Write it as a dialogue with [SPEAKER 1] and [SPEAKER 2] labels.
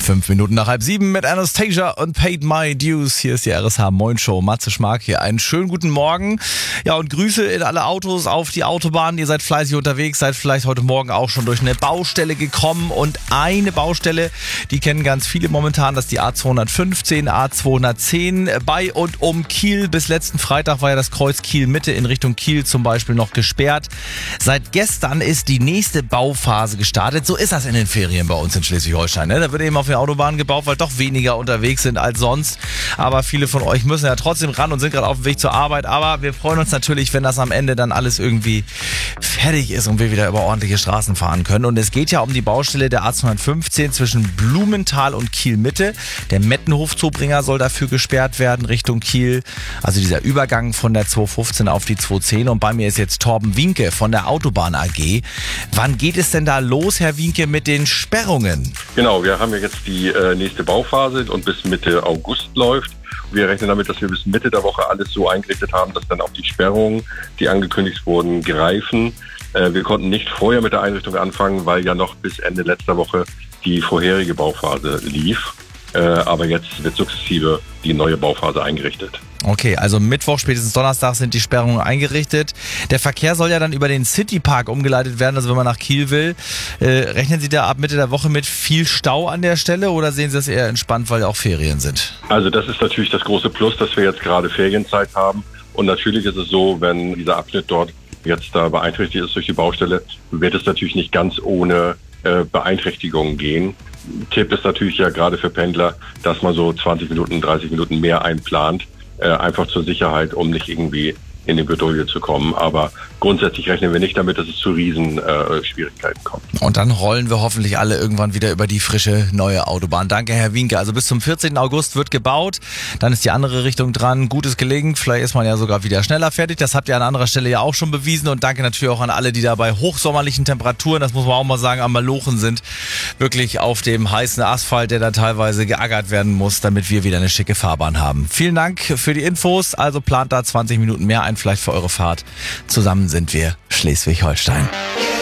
[SPEAKER 1] 5 Minuten nach 6:30 mit Anastasia und Paid My Dues. Hier ist die RSH Moin Show. Matze Schmark hier. Einen schönen guten Morgen. Ja, und Grüße in alle Autos auf die Autobahn. Ihr seid fleißig unterwegs, seid vielleicht heute Morgen auch schon durch eine Baustelle gekommen. Und eine Baustelle, die kennen ganz viele momentan, das ist die A215, A210 bei und um Kiel. Bis letzten Freitag war ja das Kreuz Kiel-Mitte in Richtung Kiel zum Beispiel noch gesperrt. Seit gestern ist die nächste Bauphase gestartet. So ist das in den Ferien bei uns in Schleswig-Holstein. Ne? Da wird eben auf der Autobahn gebaut, weil doch weniger unterwegs sind als sonst. Aber viele von euch müssen ja trotzdem ran und sind gerade auf dem Weg zur Arbeit. Aber wir freuen uns natürlich, wenn das am Ende dann alles irgendwie fertig ist und wir wieder über ordentliche Straßen fahren können. Und es geht ja um die Baustelle der A215 zwischen Blumenthal und Kiel-Mitte. Der Mettenhof-Zubringer soll dafür gesperrt werden Richtung Kiel. Also dieser Übergang von der 215 auf die 210. Und bei mir ist jetzt Torben Wienke von der Autobahn AG. Wann geht es denn da los, Herr Wienke, mit den Sperrungen?
[SPEAKER 2] Genau, wir haben ja jetzt die nächste Bauphase und bis Mitte August läuft. Wir rechnen damit, dass wir bis Mitte der Woche alles so eingerichtet haben, dass dann auch die Sperrungen, die angekündigt wurden, greifen. Wir konnten nicht vorher mit der Einrichtung anfangen, weil ja noch bis Ende letzter Woche die vorherige Bauphase lief. Aber jetzt wird sukzessive die neue Bauphase eingerichtet.
[SPEAKER 1] Okay, also Mittwoch, spätestens Donnerstag sind die Sperrungen eingerichtet. Der Verkehr soll ja dann über den Citypark umgeleitet werden, also wenn man nach Kiel will. Rechnen Sie da ab Mitte der Woche mit viel Stau an der Stelle oder sehen Sie das eher entspannt, weil auch Ferien sind?
[SPEAKER 2] Also das ist natürlich das große Plus, dass wir jetzt gerade Ferienzeit haben. Und natürlich ist es so, wenn dieser Abschnitt dort jetzt da beeinträchtigt ist durch die Baustelle, wird es natürlich nicht ganz ohne Beeinträchtigungen gehen. Tipp ist natürlich ja gerade für Pendler, dass man so 20 Minuten, 30 Minuten mehr einplant, einfach zur Sicherheit, um nicht irgendwie in die Bredouille zu kommen. Aber grundsätzlich rechnen wir nicht damit, dass es zu Schwierigkeiten kommt.
[SPEAKER 1] Und dann rollen wir hoffentlich alle irgendwann wieder über die frische neue Autobahn. Danke, Herr Wienke. Also bis zum 14. August wird gebaut. Dann ist die andere Richtung dran. Gutes gelingen. Vielleicht ist man ja sogar wieder schneller fertig. Das habt ihr an anderer Stelle ja auch schon bewiesen. Und danke natürlich auch an alle, die da bei hochsommerlichen Temperaturen, das muss man auch mal sagen, am Malochen sind, wirklich auf dem heißen Asphalt, der da teilweise geackert werden muss, damit wir wieder eine schicke Fahrbahn haben. Vielen Dank für die Infos. Also plant da 20 Minuten mehr ein, vielleicht für eure Fahrt. Zusammen sind wir Schleswig-Holstein.